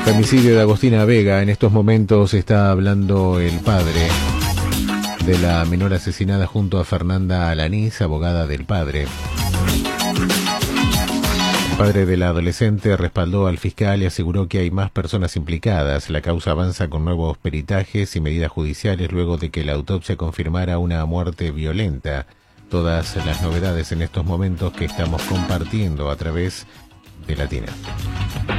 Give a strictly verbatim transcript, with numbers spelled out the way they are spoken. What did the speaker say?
Femicidio de Agostina Vega. En estos momentos está hablando el padre de la menor asesinada junto a Fernanda Alanís, abogada del padre. El padre de la adolescente respaldó al fiscal y aseguró que hay más personas implicadas. La causa avanza con nuevos peritajes y medidas judiciales luego de que la autopsia confirmara una muerte violenta. Todas las novedades en estos momentos que estamos compartiendo a través de Latina.